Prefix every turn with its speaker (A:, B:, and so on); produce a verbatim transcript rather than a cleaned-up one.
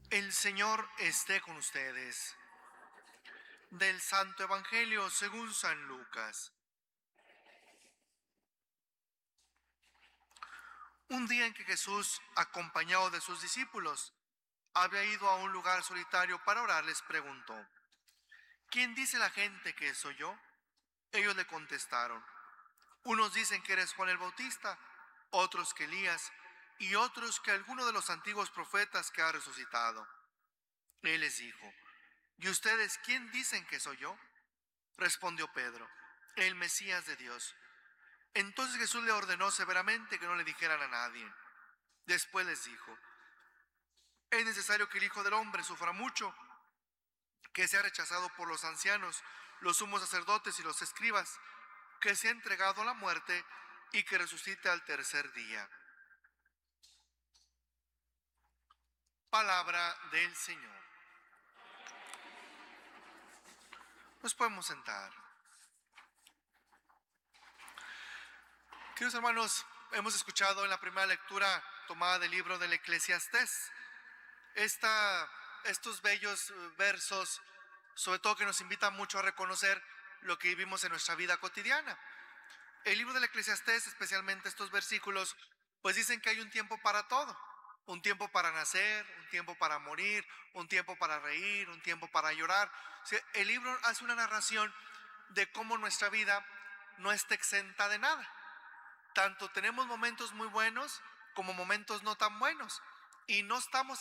A: El Señor esté con ustedes. Del Santo Evangelio según San Lucas. Un día en que Jesús, acompañado de sus discípulos, había ido a un lugar solitario para orar, les preguntó: ¿Quién dice la gente que soy yo? Ellos le contestaron: unos dicen que eres Juan el Bautista, otros que Elías, y otros que alguno de los antiguos profetas que ha resucitado. Él les dijo: ¿y ustedes quién dicen que soy yo? Respondió Pedro: el Mesías de Dios. Entonces Jesús le ordenó severamente que no le dijeran a nadie. Después les dijo: es necesario que el Hijo del Hombre sufra mucho, que sea rechazado por los ancianos, los sumos sacerdotes y los escribas, que sea entregado a la muerte y que resucite al tercer día. Palabra del Señor. Nos podemos sentar. Queridos hermanos, hemos escuchado en la primera lectura tomada del libro del Eclesiastés esta, estos bellos versos, sobre todo que nos invitan mucho a reconocer lo que vivimos en nuestra vida cotidiana. El libro del Eclesiastés, especialmente estos versículos, pues dicen que hay un tiempo para todo. Un tiempo para nacer, un tiempo para morir, un tiempo para reír, un tiempo para llorar. O sea, el libro hace una narración de cómo nuestra vida no está exenta de nada. Tanto tenemos momentos muy buenos como momentos no tan buenos. Y no estamos